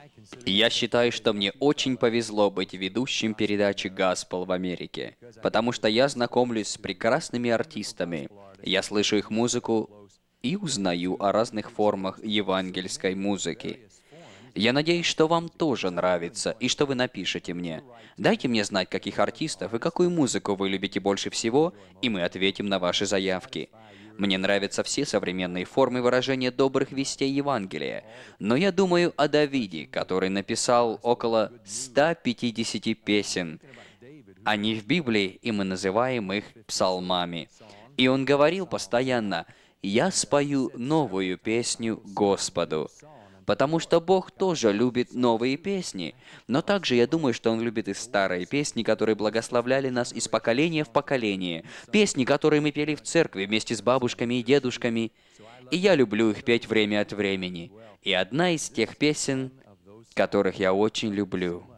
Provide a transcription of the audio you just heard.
Я считаю, что мне очень повезло быть ведущим передачи «Гаспел» в Америке, потому что я знакомлюсь с прекрасными артистами, я слышу их музыку и узнаю о разных формах евангельской музыки. Я надеюсь, что вам тоже нравится, и что вы напишете мне. Дайте мне знать, каких артистов и какую музыку вы любите больше всего, и мы ответим на ваши заявки. Мне нравятся все современные формы выражения добрых вестей Евангелия, но я думаю о Давиде, который написал около 150 песен. Они в Библии, и мы называем их псалмами. И он говорил постоянно: «Я спою новую песню Господу». Потому что Бог тоже любит новые песни. Но также я думаю, что Он любит и старые песни, которые благословляли нас из поколения в поколение. Песни, которые мы пели в церкви вместе с бабушками и дедушками. И я люблю их петь время от времени. И одна из тех песен, которых я очень люблю,